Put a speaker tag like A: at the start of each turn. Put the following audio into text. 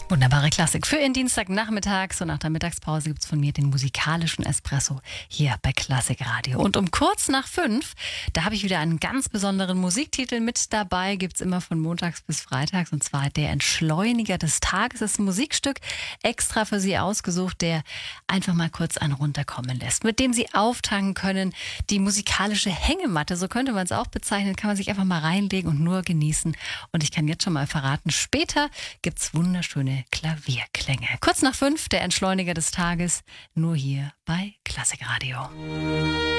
A: Wunderbare Klassik für Ihren Dienstagnachmittag. So nach der Mittagspause gibt es von mir den musikalischen Espresso hier bei Klassik Radio. Und um kurz nach 5, da habe ich wieder einen ganz besonderen Musiktitel mit dabei. Gibt es immer von montags bis freitags, und zwar der Entschleuniger des Tages. Das ist ein Musikstück extra für Sie ausgesucht, der einfach mal kurz einen runterkommen lässt, mit dem Sie auftanken können. Die musikalische Hängematte, so könnte man es auch bezeichnen, kann man sich einfach mal reinlegen und nur genießen. Und ich kann jetzt schon mal verraten, später gibt es wunderschöne Klavierklänge. Kurz nach 5, der Entschleuniger des Tages, nur hier bei Klassik Radio.